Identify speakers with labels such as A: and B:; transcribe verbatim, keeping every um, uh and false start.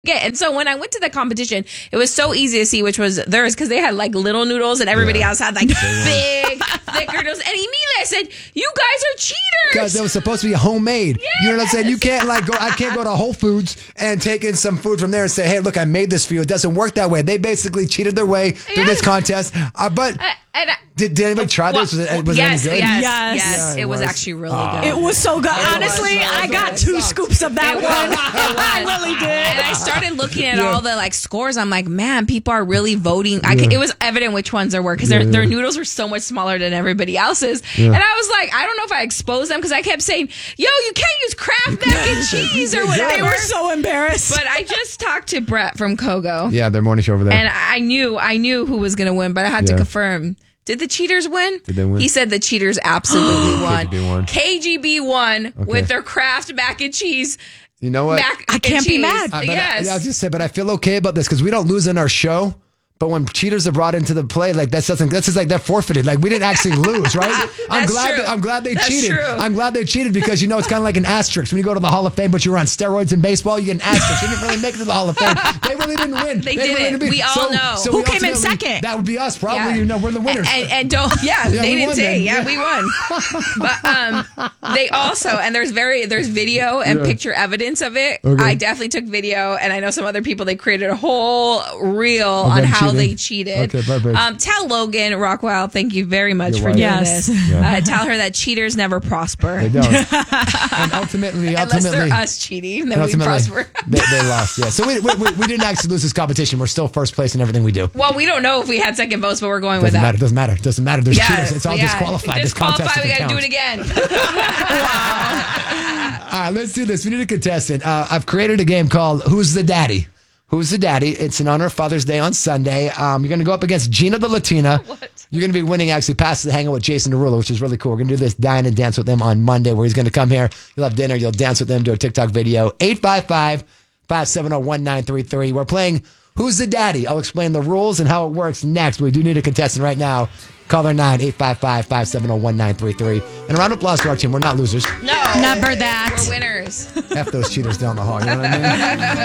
A: Yeah, and so when I went to the competition, it was so easy to see which was theirs because they had like little noodles and everybody yeah. else had like big, thicker noodles. And immediately I said, "You guys are cheaters!"
B: Because it was supposed to be homemade. Yes. You know what I'm saying? You can't like go. I can't go to Whole Foods and take in some food from there and say, "Hey, look, I made this for you." It doesn't work that way. They basically cheated their way through yes. this contest. Uh, but uh, and I, did, did anybody try
A: well,
B: this? Was it, was
A: yes,
B: it any good?
A: Yes,
C: yes,
A: yes.
C: yes.
A: Yeah, it was, was actually really
B: uh,
A: good.
C: It was so good.
A: It
C: Honestly,
A: was,
C: I got two scoops of that
A: it
C: one.
A: Was,
C: I really did.
A: And I started looking at
B: yeah.
A: all the like scores. I'm like, man, people are really voting. I could,
B: yeah.
A: it was evident which ones there were because
B: yeah,
A: their,
B: yeah.
A: their noodles were so much smaller than everybody else's. Yeah. And I was like, I don't know if I exposed them because I kept saying, "Yo, you can't use Kraft mac and cheese or whatever."
C: They were so embarrassed.
A: But I just talked to Brett from Kogo.
B: Yeah, their morning show over there.
A: And I knew, I knew who was going to win, but I had
B: yeah.
A: to confirm. Did the cheaters win?
B: Did they win?
A: He said the cheaters absolutely won.
B: K G B won.
A: K G B won okay. with their Kraft mac and cheese.
B: You know what?
A: Mac
C: I can't be
A: cheese.
C: mad.
B: Uh,
A: yes.
B: I, I was just say, but I feel okay about this because we don't lose in our show. But when cheaters are brought into the play, like that's something that's just like they're forfeited. Like we didn't actually lose, right? I'm glad. That, I'm glad they
A: that's
B: cheated.
A: True.
B: I'm glad they cheated because you know it's kind of like an asterisk when you go to the Hall of Fame, but you were on steroids in baseball. You get an asterisk. You didn't really make it to the Hall of Fame. They really didn't win.
A: They,
B: they
A: didn't.
B: Really didn't
A: we all
B: so,
A: know
B: so
C: who came in second.
B: That would be us, probably.
A: Yeah.
B: You know, we're the winners.
A: And, and, and don't, yeah,
B: yeah
A: they didn't say, yeah,
B: yeah,
A: we won. But um, they also, and there's very, there's video and yeah. picture evidence of it. Okay. I definitely took video, and I know some other people. They created a whole reel
B: oh,
A: on how
B: cheating.
A: they cheated.
B: Okay, perfect.
A: Um, tell Logan Rockwell, thank you very much
B: You're
A: for
B: right.
A: doing
C: yes.
A: this.
B: Yeah.
A: Uh, tell her that cheaters never prosper.
B: They don't. And ultimately,
A: Unless
B: ultimately,
A: they're us cheating, then we prosper.
B: they, they lost. Yeah. So we, we we we didn't actually lose this competition. We're still first place in everything we do.
A: Well, we don't know if we had second votes, but we're going
B: doesn't
A: with that.
B: Matter, doesn't matter. Doesn't matter. There's
A: yeah,
B: cheaters. It's all
A: yeah.
B: disqualified.
A: Disqualified.
B: This
A: We got to do it again. Wow.
B: All right, let's do this. We need a contestant. Uh, I've created a game called Who's the Daddy? Who's the Daddy? It's in honor of Father's Day on Sunday. Um, you're going to go up against Gina the Latina.
A: What?
B: You're going to be winning actually passes to hang out with Jason Derulo, which is really cool. We're going to do this dine and dance with him on Monday where he's going to come here. You'll have dinner. You'll dance with him, do a TikTok video. eight five five, five seven zero, one nine three three. We're playing Who's the Daddy? I'll explain the rules and how it works next. We do need a contestant right now. Caller nine, eight five five, five seven zero, one nine three three. And a round of applause to our team. We're not losers.
A: No.
C: Never that.
A: We're winners.
B: F those cheaters down the hall. You know what I mean?